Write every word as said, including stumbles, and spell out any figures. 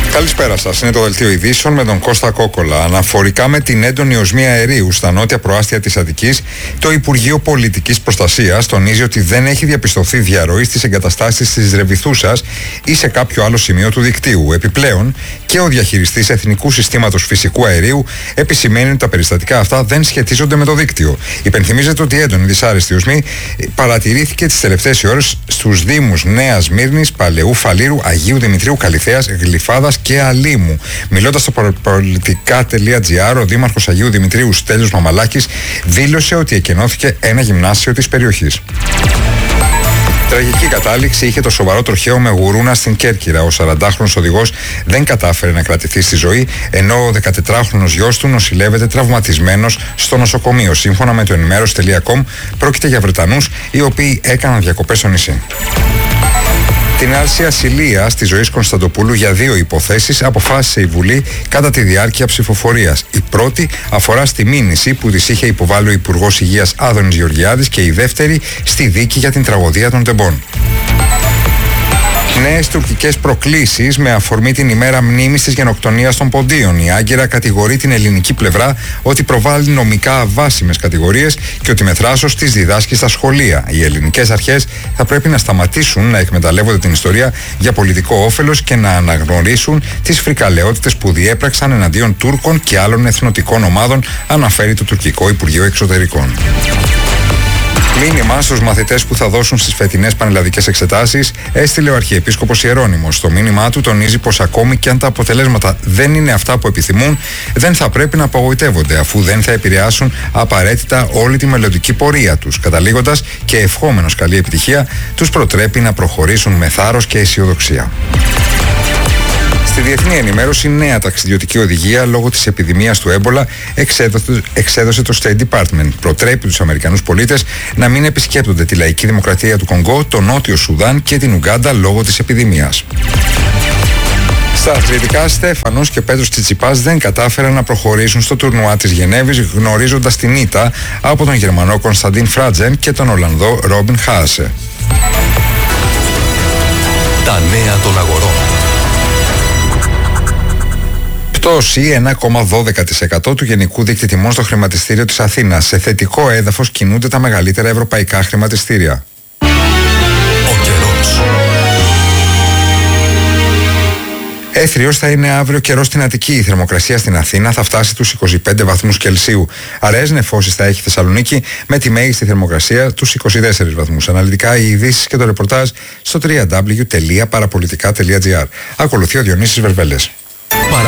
Καλησπέρα σας. Είναι το δελτίο ειδήσεων με τον Κώστα Κόκολα. Αναφορικά με την έντονη οσμία αερίου στα νότια προάστια της Αττικής, το Υπουργείο Πολιτικής Προστασίας τονίζει ότι δεν έχει διαπιστωθεί διαρροή στις εγκαταστάσεις της Ρεβιθούσας ή σε κάποιο άλλο σημείο του δικτύου. Επιπλέον, και ο διαχειριστής Εθνικού Συστήματος Φυσικού Αερίου επισημαίνει ότι τα περιστατικά αυτά δεν σχετίζονται με το δίκτυο. Υπενθυμίζεται ότι η έντονη δυσάρεστη οσμή παρατηρήθηκε τις τελευταίες ώρες στους Δήμους Νέας Μύρνης, Παλαιού Φαλήρου, Αγίου Δημητρίου, Καλιθέας, Γλυφάδας και Αλήμου. Μιλώντας στο πολιτικά τελεία τζι άρ, ο Δήμαρχος Αγίου Δημητρίου Στέλιος Μαμαλάκης δήλωσε ότι εκενώθηκε ένα γυμνάσιο της περιοχής. Τραγική κατάληξη είχε το σοβαρό τροχαίο με γουρούνα στην Κέρκυρα. Ο σαραντάχρονος οδηγός δεν κατάφερε να κρατηθεί στη ζωή, ενώ ο δεκατετράχρονος γιος του νοσηλεύεται τραυματισμένος στο νοσοκομείο. Σύμφωνα με το ενημέρωση τελεία κομ, πρόκειται για Βρετανούς οι οποίοι έκαναν διακοπές στο νησί. Την άρση ασυλίας της ζωής Κωνσταντοπούλου για δύο υποθέσεις αποφάσισε η Βουλή κατά τη διάρκεια ψηφοφορίας. Η πρώτη αφορά στη μήνυση που της είχε υποβάλει ο Υπουργός Υγείας Άδωνης Γεωργιάδης και η δεύτερη στη δίκη για την τραγωδία των Τεμπών. Νέες τουρκικές προκλήσεις με αφορμή την ημέρα μνήμης της γενοκτονίας των Ποντίων. Η Άγκυρα κατηγορεί την ελληνική πλευρά ότι προβάλλει νομικά αβάσιμες κατηγορίες και ότι με θράσος τις διδάσκει στα σχολεία. Οι ελληνικές αρχές θα πρέπει να σταματήσουν να εκμεταλλεύονται την ιστορία για πολιτικό όφελος και να αναγνωρίσουν τις φρικαλαιότητες που διέπραξαν εναντίον Τούρκων και άλλων εθνοτικών ομάδων, αναφέρει το τουρκικό Υπουργείο Εξωτερικών. Μήνυμα στους μαθητές που θα δώσουν στις φετινές πανελλαδικές εξετάσεις έστειλε ο Αρχιεπίσκοπος Ιερώνυμος. Στο μήνυμά του τονίζει πως ακόμη και αν τα αποτελέσματα δεν είναι αυτά που επιθυμούν, δεν θα πρέπει να απογοητεύονται, αφού δεν θα επηρεάσουν απαραίτητα όλη τη μελλοντική πορεία τους. Καταλήγοντας και ευχόμενος καλή επιτυχία, τους προτρέπει να προχωρήσουν με θάρρος και αισιοδοξία. Στη διεθνή ενημέρωση, νέα ταξιδιωτική οδηγία λόγω της επιδημίας του έμπολα εξέδωσε, εξέδωσε το State Department. Προτρέπει τους Αμερικανούς πολίτες να μην επισκέπτονται τη Λαϊκή Δημοκρατία του Κονγκό, το Νότιο Σουδάν και την Ουγκάντα λόγω της επιδημίας. Στα αθλητικά, Στέφανος και Πέτρος Τσιτσιπάς δεν κατάφεραν να προχωρήσουν στο τουρνουά της Γενέβης, γνωρίζοντας την ήττα από τον Γερμανό Κωνσταντίν Φράτζεν και τον Ολλανδό Ρόμπιν Χάασε. Τα νέα των αγορών. Πτώση ένα κόμμα δώδεκα τοις εκατό του γενικού δείκτη τιμών στο χρηματιστήριο της Αθήνας. Σε θετικό έδαφος κινούνται τα μεγαλύτερα ευρωπαϊκά χρηματιστήρια. Ο καιρός. Έθριος θα είναι αύριο καιρός στην Αττική. Η θερμοκρασία στην Αθήνα θα φτάσει τους είκοσι πέντε βαθμούς Κελσίου. Αραιές νεφώσεις θα έχει η Θεσσαλονίκη με τη μέγιστη θερμοκρασία τους είκοσι τέσσερις βαθμούς. Αναλυτικά οι ειδήσεις και το ρεπορτάζ στο double-u double-u double-u τελεία παραπολιτικά τελεία τζι άρ. Ακολουθεί ο Διονύσης Βερβέλες.